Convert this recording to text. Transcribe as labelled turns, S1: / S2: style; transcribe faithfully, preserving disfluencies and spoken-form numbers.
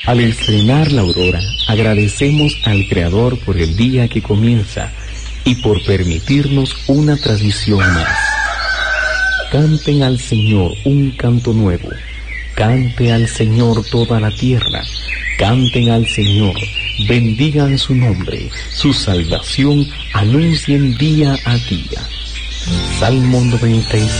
S1: Al estrenar la aurora, agradecemos al Creador por el día que comienza y por permitirnos una tradición más. Canten al Señor un canto nuevo, cante al Señor toda la tierra, canten al Señor, bendigan su nombre, su salvación anuncien día a día. Salmo noventa y seis.